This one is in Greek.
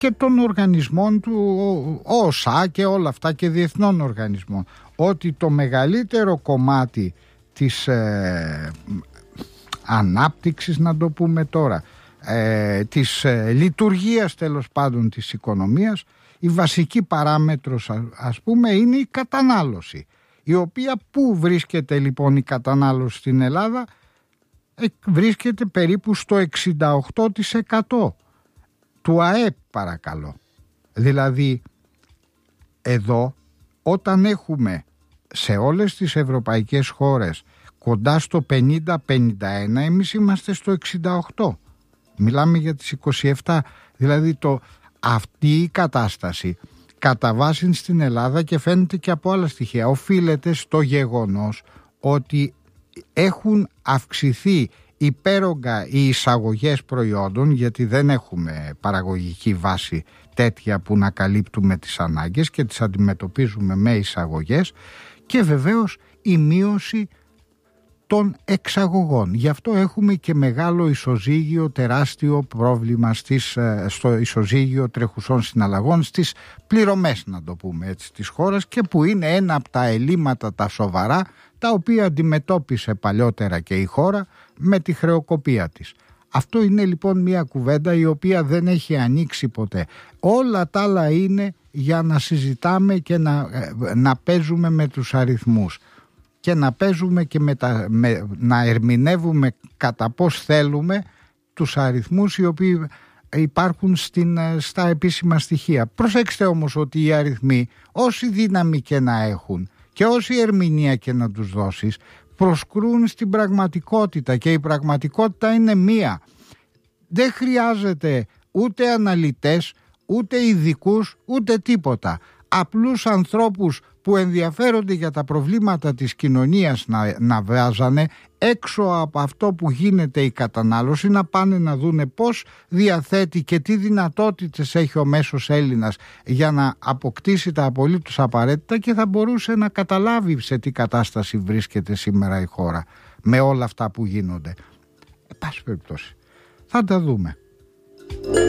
και των οργανισμών του ΟΣΑ και όλα αυτά και διεθνών οργανισμών, ότι το μεγαλύτερο κομμάτι της ανάπτυξης, να το πούμε τώρα, της λειτουργίας τέλος πάντων της οικονομίας, η βασική παράμετρος ας πούμε είναι η κατανάλωση, η οποία πού βρίσκεται λοιπόν η κατανάλωση στην Ελλάδα? Βρίσκεται περίπου στο 68% του ΑΕΠ, παρακαλώ. Δηλαδή εδώ όταν έχουμε σε όλες τις ευρωπαϊκές χώρες κοντά στο 50-51, εμείς είμαστε στο 68. Μιλάμε για τις 27. Δηλαδή αυτή η κατάσταση κατά βάση στην Ελλάδα, και φαίνεται και από άλλα στοιχεία, οφείλεται στο γεγονός ότι έχουν αυξηθεί υπέρογκα οι εισαγωγές προϊόντων, γιατί δεν έχουμε παραγωγική βάση τέτοια που να καλύπτουμε τις ανάγκες και τις αντιμετωπίζουμε με εισαγωγές, και βεβαίως η μείωση των εξαγωγών. Γι' αυτό έχουμε και μεγάλο ισοζύγιο, τεράστιο πρόβλημα στο ισοζύγιο τρεχουσών συναλλαγών, στις πληρωμές, να το πούμε έτσι, της χώρας, και που είναι ένα από τα ελλείμματα τα σοβαρά, τα οποία αντιμετώπισε παλιότερα και η χώρα με τη χρεοκοπία της. Αυτό είναι λοιπόν μια κουβέντα η οποία δεν έχει ανοίξει ποτέ. Όλα τα άλλα είναι για να συζητάμε και να παίζουμε με τους αριθμούς και να παίζουμε και να ερμηνεύουμε κατά πώς θέλουμε τους αριθμούς οι οποίοι υπάρχουν στα επίσημα στοιχεία. Προσέξτε όμως ότι οι αριθμοί, όση δύναμη και να έχουν και όση ερμηνεία και να τους δώσεις, προσκρούν στην πραγματικότητα, και η πραγματικότητα είναι μία. Δεν χρειάζεται ούτε αναλυτές, ούτε ειδικούς, ούτε τίποτα. Απλούς ανθρώπους που ενδιαφέρονται για τα προβλήματα της κοινωνίας να βάζανε έξω από αυτό που γίνεται η κατανάλωση, να πάνε να δούνε πώς διαθέτει και τι δυνατότητες έχει ο μέσος Έλληνας για να αποκτήσει τα απολύτως απαραίτητα, και θα μπορούσε να καταλάβει σε τι κατάσταση βρίσκεται σήμερα η χώρα με όλα αυτά που γίνονται. Εν πάση περιπτώσει, θα τα δούμε.